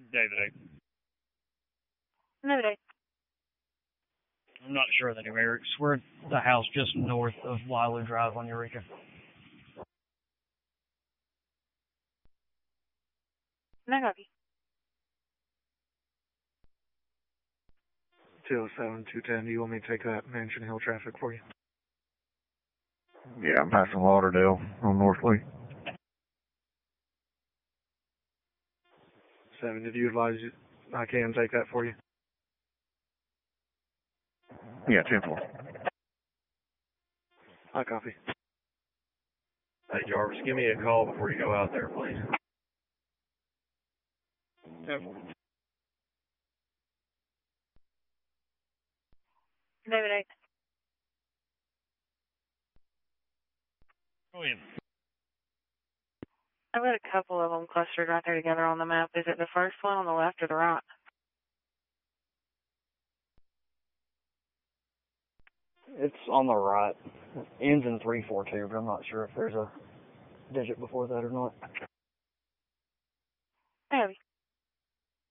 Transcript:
David 8. David 8. I'm not sure of the numerics. We're at the house just north of Wiley Drive on Eureka. No copy. 207, 210. Do you want me to take that Mansion Hill traffic for you? Yeah, I'm passing Lauderdale on North Lee. 7, did you advise I can take that for you? Yeah, 10-4. I copy. Hey, Jarvis, give me a call before you go out there, please. 10-4. David 8. Oh, yeah. I've got a couple of them clustered right there together on the map. Is it the first one on the left or the right? It's on the right. It ends in 342, but I'm not sure if there's a digit before that or not.